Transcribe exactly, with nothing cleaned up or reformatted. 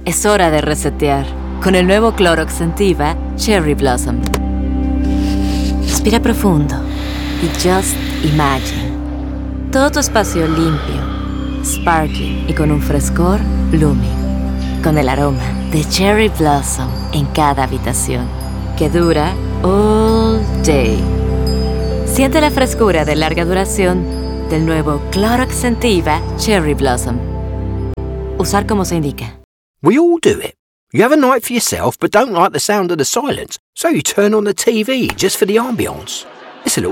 Es hora de resetear con el nuevo Clorox Scentiva Cherry Blossom. Respira profundo y just imagine. Todo tu espacio limpio, sparkling y con un frescor blooming. Con el aroma de Cherry Blossom en cada habitación, que dura all day. Siente la frescura de larga duración del nuevo Clorox Scentiva Cherry Blossom. Usar como se indica. We all do it. You have a night for yourself but don't like the sound of the silence, so you turn on the T V just for the ambience. It's a little